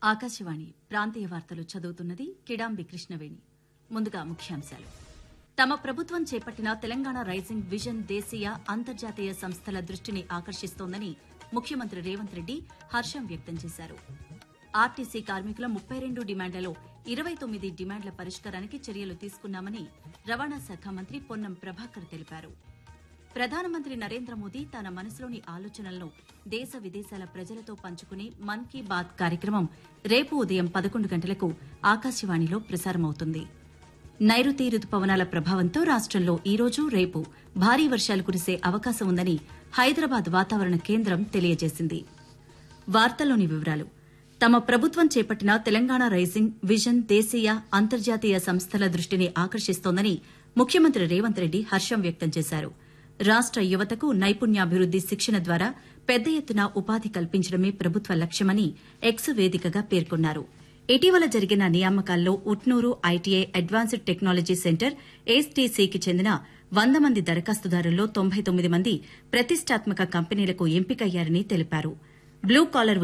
ఆకాశవాణి ప్రాంతీయ వార్తలు చదువుతున్నది కిడాంబి కృష్ణవేణి. ముందుగా ముఖ్యాంశాలు. తమ ప్రభుత్వం చేపట్టిన తెలంగాణ రైజింగ్ విజన్ దేశీయ, అంతర్జాతీయ సంస్థల దృష్టిని ఆకర్షిస్తోందని ముఖ్యమంత్రి రేవంత్ రెడ్డి హర్షం వ్యక్తం చేశారు. ఆర్టీసీ కార్మికుల 32 డిమాండ్లలో 29 డిమాండ్ల పరిష్కారానికి చర్యలు తీసుకున్నామని రవాణా శాఖ మంత్రి పొన్నం ప్రభాకర్ తెలిపారు. ప్రధానమంత్రి నరేంద్ర మోదీ తన మనసులోని ఆలోచనలను దేశ విదేశాల ప్రజలతో పంచుకునే మన్ కీ బాత్ కార్యక్రమం రేపు ఉదయం 11 గంటలకు ఆకాశవాణిలో ప్రసారమవుతుంది. నైరుతి రుతుపవనాల ప్రభావంతో రాష్టంలో ఈ రోజు, రేపు భారీ వర్షాలు కురిసే అవకాశం ఉందని హైదరాబాద్ వాతావరణ కేంద్రం తెలియజేసింది. వార్తల్లోని వివరాలు. తమ ప్రభుత్వం చేపట్టిన తెలంగాణ రైజింగ్ విజన్ దేశీయ, అంతర్జాతీయ సంస్థల దృష్టిని ఆకర్షిస్తోందని ముఖ్యమంత్రి రేవంత్ రెడ్డి హర్షం వ్యక్తం చేశారు. రాష్ట యువతకు నైపుణ్యాభివృద్ది శిక్షణ ద్వారా పెద్ద ఎత్తున ఉపాధి కల్పించడమే ప్రభుత్వ లక్ష్యమని ఎక్స్ వేదికగా పేర్కొన్నారు. ఇటీవల జరిగిన నియామకాల్లో Utnoor ITI advanced technology centre ఏస్టీసీకి చెందిన 100 మంది దరఖాస్తుదారుల్లో 99 మంది ప్రతిష్టాత్మక కంపెనీలకు ఎంపికయ్యారని తెలిపారు. Blue collar